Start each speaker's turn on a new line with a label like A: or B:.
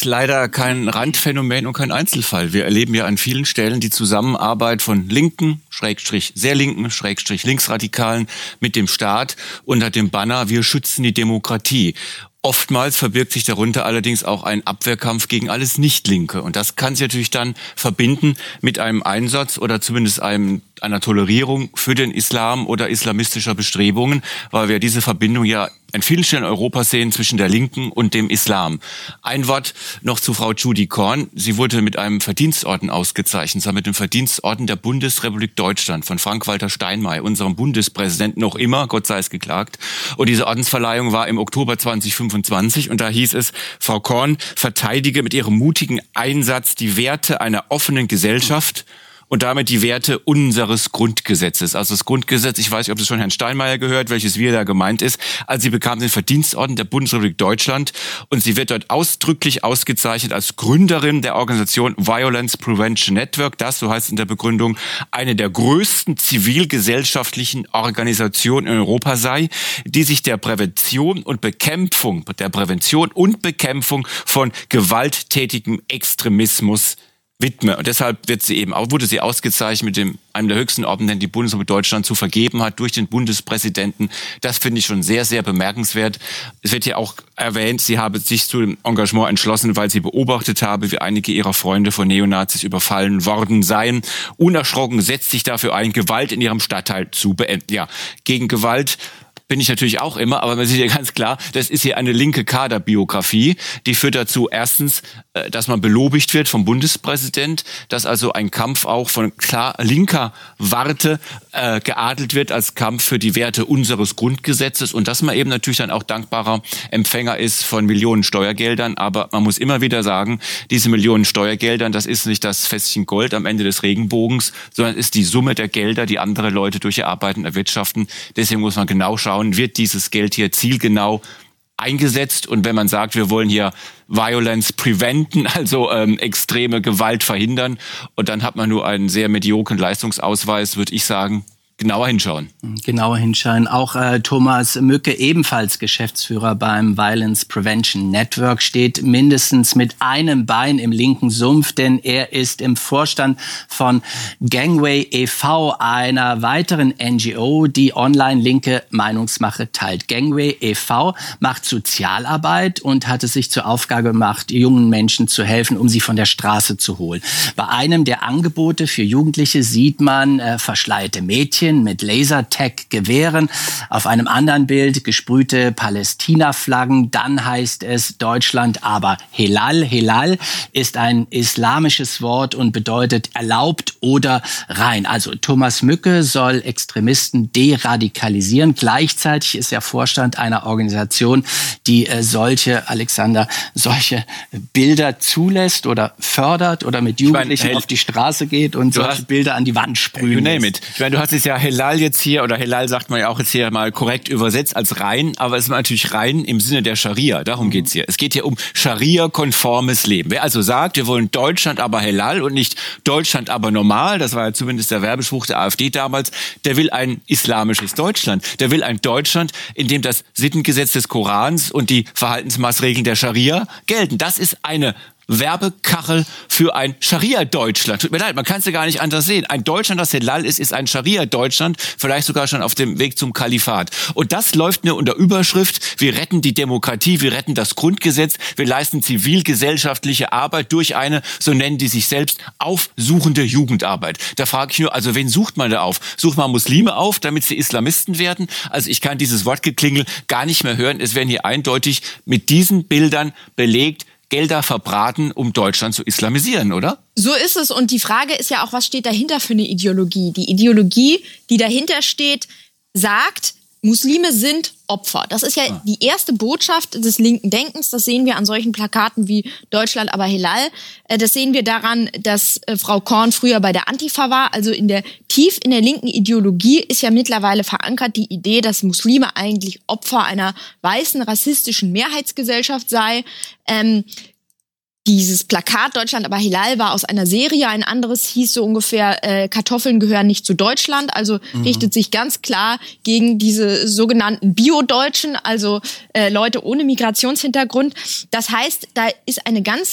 A: ist leider kein Randphänomen und kein Einzelfall. Wir erleben ja an vielen Stellen die Zusammenarbeit von Linken, Schrägstrich sehr Linken, Schrägstrich Linksradikalen mit dem Staat unter dem Banner "Wir schützen die Demokratie". Oftmals verbirgt sich darunter allerdings auch ein Abwehrkampf gegen alles Nicht-Linke. Und das kann sich natürlich dann verbinden mit einem Einsatz oder zumindest einer Tolerierung für den Islam oder islamistischer Bestrebungen, weil wir diese Verbindung ja an vielen Stellen Europas sehen zwischen der Linken und dem Islam. Ein Wort noch zu Frau Judy Korn. Sie wurde mit einem Verdienstorden ausgezeichnet, zwar mit dem Verdienstorden der Bundesrepublik Deutschland von Frank-Walter Steinmeier, unserem Bundespräsidenten, noch immer, Gott sei es geklagt. Und diese Ordensverleihung war im Oktober 2025 und da hieß es, Frau Korn verteidige mit ihrem mutigen Einsatz die Werte einer offenen Gesellschaft und damit die Werte unseres Grundgesetzes. Also das Grundgesetz, ich weiß nicht, ob es schon Herrn Steinmeier gehört, welches wir da gemeint ist. Also sie bekam den Verdienstorden der Bundesrepublik Deutschland und sie wird dort ausdrücklich ausgezeichnet als Gründerin der Organisation Violence Prevention Network. Das, so heißt es in der Begründung, eine der größten zivilgesellschaftlichen Organisationen in Europa sei, die sich der Prävention und Bekämpfung von gewalttätigem Extremismus widme. Und deshalb wurde sie ausgezeichnet mit einem der höchsten Orden, den die Bundesrepublik Deutschland zu vergeben hat, durch den Bundespräsidenten. Das finde ich schon sehr, sehr bemerkenswert. Es wird ja auch erwähnt, sie habe sich zu dem Engagement entschlossen, weil sie beobachtet habe, wie einige ihrer Freunde von Neonazis überfallen worden seien. Unerschrocken setzt sich dafür ein, Gewalt in ihrem Stadtteil zu beenden. Ja, gegen Gewalt bin ich natürlich auch immer, aber man sieht ja ganz klar, das ist hier eine linke Kaderbiografie, die führt dazu erstens, dass man belobigt wird vom Bundespräsident, dass also ein Kampf auch von klar linker Warte geadelt wird als Kampf für die Werte unseres Grundgesetzes und dass man eben natürlich dann auch dankbarer Empfänger ist von Millionen Steuergeldern, aber man muss immer wieder sagen, diese Millionen Steuergeldern, das ist nicht das Fässchen Gold am Ende des Regenbogens, sondern ist die Summe der Gelder, die andere Leute durch ihr Arbeiten erwirtschaften. Deswegen muss man genau schauen, wird dieses Geld hier zielgenau eingesetzt. Und wenn man sagt, wir wollen hier Violence preventen, also extreme Gewalt verhindern, und dann hat man nur einen sehr mediokren Leistungsausweis, würde ich sagen, genauer hinschauen.
B: Genauer hinschauen. Auch Thomas Mücke, ebenfalls Geschäftsführer beim Violence Prevention Network, steht mindestens mit einem Bein im linken Sumpf, denn er ist im Vorstand von Gangway e.V., einer weiteren NGO, die online linke Meinungsmache teilt. Gangway e.V. macht Sozialarbeit und hat es sich zur Aufgabe gemacht, jungen Menschen zu helfen, um sie von der Straße zu holen. Bei einem der Angebote für Jugendliche sieht man verschleierte Mädchen mit Lasertag-Gewehren. Auf einem anderen Bild gesprühte Palästina-Flaggen. Dann heißt es Deutschland aber Helal. Helal ist ein islamisches Wort und bedeutet erlaubt oder rein. Also Thomas Mücke soll Extremisten deradikalisieren. Gleichzeitig ist er Vorstand einer Organisation, die solche Bilder zulässt oder fördert oder mit Jugendlichen auf die Straße geht und solche Bilder an die Wand sprühen.
A: You name it. Ich meine, du hast es ja Helal jetzt hier, oder Helal sagt man ja auch jetzt hier mal korrekt übersetzt als rein, aber es ist natürlich rein im Sinne der Scharia. Darum geht's hier. Es geht hier um Scharia-konformes Leben. Wer also sagt, wir wollen Deutschland aber Helal und nicht Deutschland aber normal, das war ja zumindest der Werbespruch der AfD damals, der will ein islamisches Deutschland. Der will ein Deutschland, in dem das Sittengesetz des Korans und die Verhaltensmaßregeln der Scharia gelten. Das ist eine Werbekachel für ein Scharia-Deutschland. Tut mir leid, man kann es ja gar nicht anders sehen. Ein Deutschland, das Helal ist ein Scharia-Deutschland, vielleicht sogar schon auf dem Weg zum Kalifat. Und das läuft nur unter Überschrift, wir retten die Demokratie, wir retten das Grundgesetz, wir leisten zivilgesellschaftliche Arbeit durch eine, so nennen die sich selbst, aufsuchende Jugendarbeit. Da frage ich nur, also wen sucht man da auf? Sucht man Muslime auf, damit sie Islamisten werden? Also ich kann dieses Wortgeklingel gar nicht mehr hören. Es werden hier eindeutig mit diesen Bildern belegt, Gelder verbraten, um Deutschland zu islamisieren, oder?
C: So ist es. Und die Frage ist ja auch, was steht dahinter für eine Ideologie? Die Ideologie, die dahinter steht, sagt, Muslime sind Opfer. Das ist ja die erste Botschaft des linken Denkens. Das sehen wir an solchen Plakaten wie Deutschland aber Helal. Das sehen wir daran, dass Frau Korn früher bei der Antifa war. Also tief in der linken Ideologie ist ja mittlerweile verankert die Idee, dass Muslime eigentlich Opfer einer weißen rassistischen Mehrheitsgesellschaft sei. Dieses Plakat Deutschland aber Helal war aus einer Serie, ein anderes hieß so ungefähr Kartoffeln gehören nicht zu Deutschland, also richtet sich ganz klar gegen diese sogenannten Bio-Deutschen, also Leute ohne Migrationshintergrund. Das heißt, da ist eine ganz